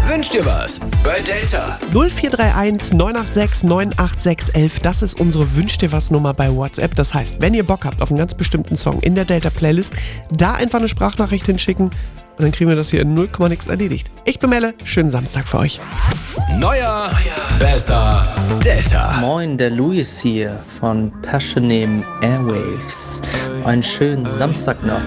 Wünsch dir was bei Delta. 0431 986 98611, das ist unsere Wünsch dir was Nummer bei WhatsApp. Das heißt, wenn ihr Bock habt auf einen ganz bestimmten Song in der Delta-Playlist, da einfach eine Sprachnachricht hinschicken und dann kriegen wir das hier in 0, nix erledigt. Ich bin Melle, schönen Samstag für euch. Neuer, besser, Delta. Moin, der Luis hier von Passionem Airwaves. Einen schönen Samstag noch.